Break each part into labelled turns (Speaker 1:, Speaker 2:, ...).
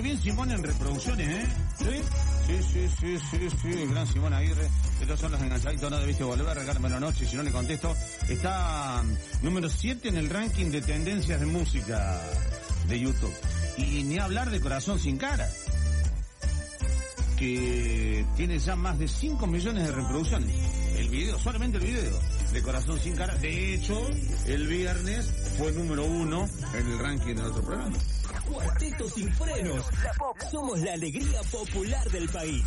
Speaker 1: muy bien Simón en reproducciones, ¿eh? Sí, el gran Simón Aguirre. Estos son los enganchaditos, no debiste volver, regálame una noche, si no le contesto. Está número 7 en el ranking de tendencias de música de YouTube. Y ni hablar de Corazón Sin Cara, que tiene ya más de 5 millones de reproducciones. El video, solamente el video de Corazón Sin Cara. De hecho, el viernes fue número 1 en el ranking del otro programa.
Speaker 2: Cuarteto Sin Frenos. Somos la alegría popular del país.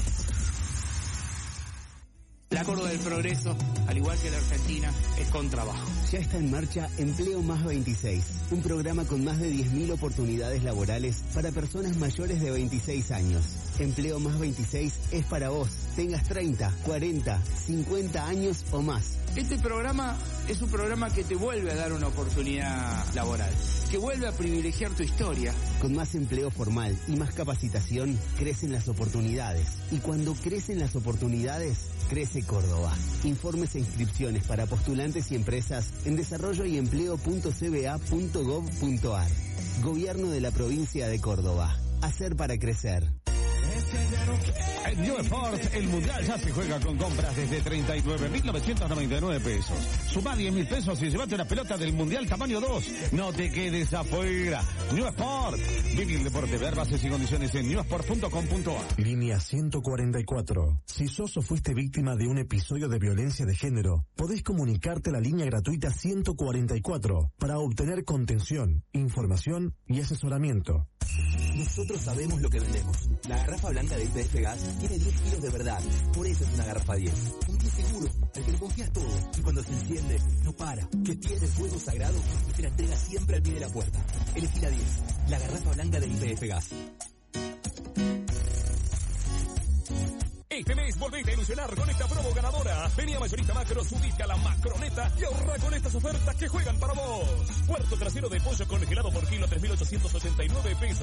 Speaker 3: La Córdoba del Progreso, al igual que la Argentina, es con trabajo.
Speaker 4: Ya está en marcha Empleo Más 26, un programa con más de 10.000 oportunidades laborales para personas mayores de 26 años. Empleo Más 26 es para vos, tengas 30, 40, 50 años o más.
Speaker 3: Este programa es un programa que te vuelve a dar una oportunidad laboral, que vuelve a privilegiar tu historia.
Speaker 4: Con más empleo formal y más capacitación, crecen las oportunidades. Y cuando crecen las oportunidades, crece Córdoba. Informes e inscripciones para postulantes y empresas en desarrolloyempleo.cba.gov.ar. Gobierno de la provincia de Córdoba. Hacer para crecer.
Speaker 1: En New Sport, el Mundial ya se juega con compras desde 39.999 pesos. Sumá 10.000 pesos y llevate una pelota del Mundial tamaño 2. No te quedes afuera. New Sport. Vive el deporte. Ver bases y condiciones en newsport.com.ar.
Speaker 5: Línea 144. Si sos o fuiste víctima de un episodio de violencia de género, podés comunicarte a la línea gratuita 144 para obtener contención, información y asesoramiento.
Speaker 2: Nosotros sabemos lo que vendemos. La garrafa blanca de YPF Gas tiene 10 kilos de verdad. Por eso es una garrafa 10. Un 10 seguro, al que le confías todo. Y cuando se enciende, no para. Que tiene fuego sagrado y te la entrega siempre al pie de la puerta. Elegí la 10. La garrafa blanca de YPF Gas.
Speaker 6: Este mes volvete a ilusionar con esta promo ganadora. Vení a Mayorista Macro, subite a la Macroneta y ahorra con estas ofertas que juegan para vos. Puerto trasero de pollo congelado por kilo, 3.889 pesos.